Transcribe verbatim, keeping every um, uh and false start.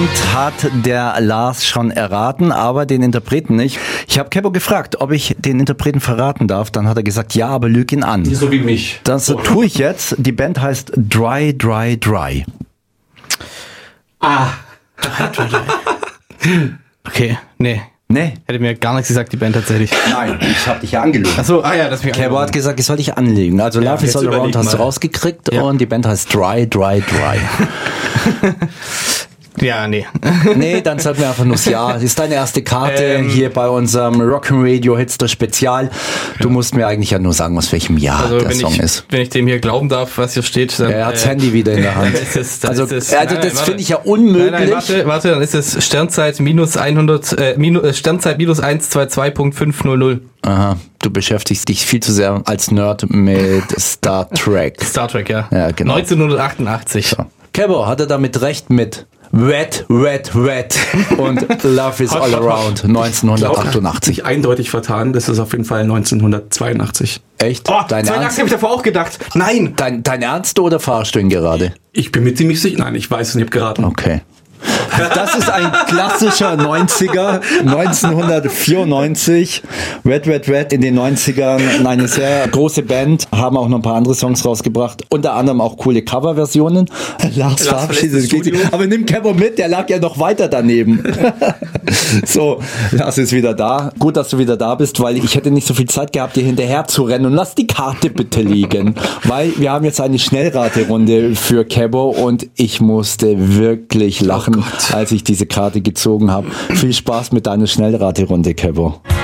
Band hat der Lars schon erraten, aber den Interpreten nicht. Ich habe Kebo gefragt, ob ich den Interpreten verraten darf. Dann hat er gesagt, ja, aber lüg ihn an. So wie mich. Das oh. tue ich jetzt. Die Band heißt Dry, Dry, Dry. Ah. Dry, Dry, Dry. Okay, nee. Nee. Hätte mir gar nichts gesagt, die Band tatsächlich. Nein, ich habe dich ja angelogen. Achso, ah ja, das mir Kebo hat gesagt, ich soll dich anlegen. Also ja, Love is All Around hast du rausgekriegt ja. und die Band heißt Dry, Dry, Dry. Ja, nee. Nee, dann sagen wir einfach nur ja. Das ist deine erste Karte ähm, hier bei unserem Rock'n'Radio Hitster Spezial. Du ja. musst mir eigentlich ja nur sagen, aus welchem Jahr also, der wenn Song ich, ist. Wenn ich dem hier glauben darf, was hier steht, dann... Ja, er hat das äh, Handy wieder in der Hand. Ist es, dann also ist es, also nein, das nein, finde ich ja unmöglich. Nein, nein, warte, warte, dann ist es Sternzeit minus hundert, äh, minus, Sternzeit minus hundertzweiundzwanzig Punkt fünfhundert. Aha, du beschäftigst dich viel zu sehr als Nerd mit Star Trek. Star Trek, ja. Ja, genau. neunzehnhundertachtundachtzig. So. Kebo, hat er damit recht mit Wet, Wet, Wet und Love is All Around neunzehnhundertachtundachtzig. Sich eindeutig vertan, das ist auf jeden Fall neunzehnhundertzweiundachtzig. Echt? Oh, dein zweiundachtzig habe ich davor auch gedacht. Nein! Dein, dein Ernst oder fahrst du ihn gerade? Ich bin mir ziemlich sicher, nein, ich weiß es nicht, ich habe geraten. Okay. Das ist ein klassischer neunziger, neunzehnhundertvierundneunzig. Red, Red, Red in den neunzigern. Eine sehr große Band, haben auch noch ein paar andere Songs rausgebracht. Unter anderem auch coole Coverversionen. Lars verabschiedet sich. Aber nimm Kebo mit, der lag ja noch weiter daneben. So, Lars ist wieder da. Gut, dass du wieder da bist, weil ich hätte nicht so viel Zeit gehabt, dir hinterher zu rennen. Und lass die Karte bitte liegen. Weil wir haben jetzt eine Schnellraterunde für Kebo und ich musste wirklich lachen, als ich diese Karte gezogen habe. Viel Spaß mit deiner Schnellraterunde, Kebo.